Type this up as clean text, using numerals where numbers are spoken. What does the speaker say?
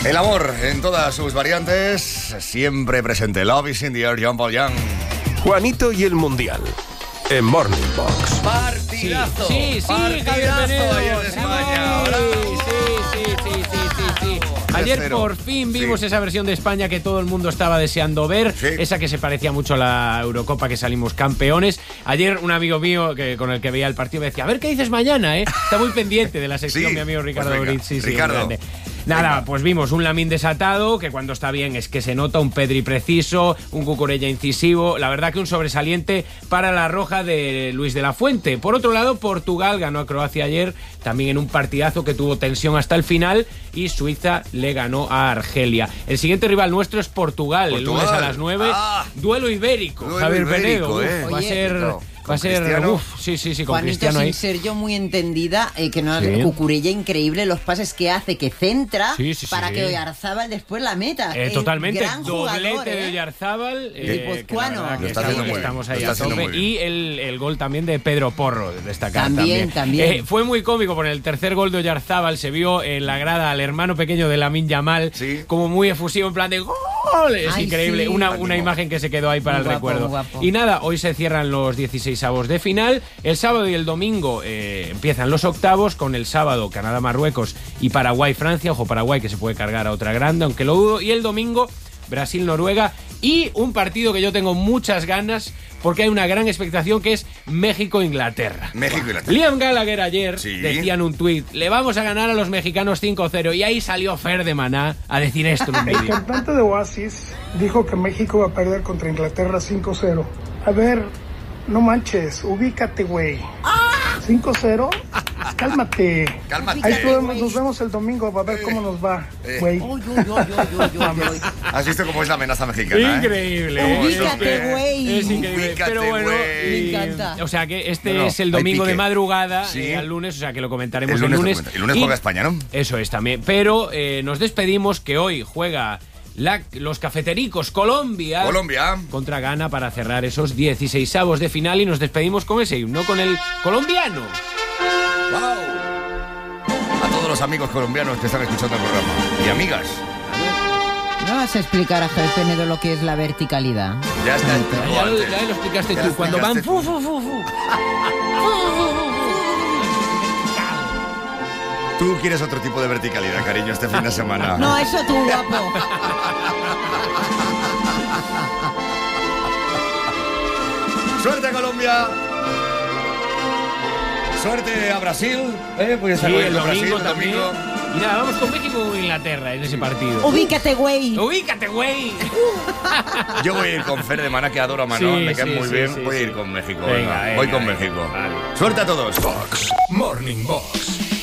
El amor en todas sus variantes, siempre presente. Love is in the air, John Paul Young. Juanito y el Mundial, en Morning Box. Partidazo. Sí, partidazo Javier Penedo. ayer de España. Sí. Ayer por fin vimos esa versión de España que todo el mundo estaba deseando ver, esa que se parecía mucho a la Eurocopa que salimos campeones. Ayer un amigo mío con el que veía el partido me decía, a ver qué dices mañana, ¿eh? Está muy pendiente de la sección mi amigo Ricardo Boric. Ricardo. Nada, pues vimos un Lamine desatado, que cuando está bien es que se nota, un Pedri preciso, un Cucurella incisivo. La verdad que un sobresaliente para la roja de Luis de la Fuente. Por otro lado, Portugal ganó a Croacia ayer, también en un partidazo que tuvo tensión hasta el final, y Suiza le ganó a Argelia. El siguiente rival nuestro es Portugal. El lunes a las 9. Duelo ibérico, Javier Penedo. Va a ser... Va a ser, sí, con Juanito, Cristiano ahí. sin ser yo muy entendida, que no Cucurella increíble los pases que hace, que centra para que Oyarzábal después la meta. Totalmente, gran doblete jugador, de Oyarzábal. Guipuzcoano. Estamos ahí a tope. Y el gol también de Pedro Porro, de destacar también. Fue muy cómico, por el tercer gol de Oyarzábal se vio en la grada al hermano pequeño de Lamine Yamal, como muy efusivo, en plan de ¡gol! Es increíble, una imagen que se quedó ahí para el recuerdo. Guapo. Y nada, hoy se cierran los 16avos de final. El sábado y el domingo empiezan los octavos, con el sábado Canadá-Marruecos y Paraguay-Francia. Ojo, Paraguay, que se puede cargar a otra grande, aunque lo dudo. Y el domingo Brasil-Noruega, y un partido que yo tengo muchas ganas porque hay una gran expectación, que es México-Inglaterra. Liam Gallagher ayer decía en un tuit, le vamos a ganar a los mexicanos 5-0, y ahí salió Fer de Maná a decir esto en un vídeo. El cantante de Oasis dijo que México va a perder contra Inglaterra 5-0. A ver, no manches, ubícate, güey. 5-0, cálmate. Ahí nos vemos el domingo, a ver cómo nos va, güey. ¿Has visto cómo es la amenaza mexicana? Increíble. Ubícate, güey. Es increíble. Pero bueno, me encanta. O sea que este es el domingo de madrugada al lunes, o sea que lo comentaremos el lunes. El lunes juega España, ¿no? Eso es también. Pero nos despedimos, que hoy juega los cafetericos Colombia contra Ghana para cerrar esos 16avos de final, y nos despedimos con ese himno, con el colombiano. ¡Wow! A todos los amigos colombianos que están escuchando el programa y amigas. ¿No vas a explicar a Javier Penedo lo que es la verticalidad? Ya está. Ya lo explicaste tú. Cuando van fu. Tú quieres otro tipo de verticalidad, cariño, este fin de semana. No, eso tú, guapo. ¡Suerte a Colombia! ¡Suerte a Brasil! Pues sí, el domingo también. Y nada, vamos con México o Inglaterra en ese partido. Ubícate, güey. Ubícate, güey. Yo voy a ir con Fer de Maná, que adoro a Manon, me cae muy bien. Voy a ir con México. Venga, voy con México. Vale. ¡Suerte a todos! Box, Morning Box.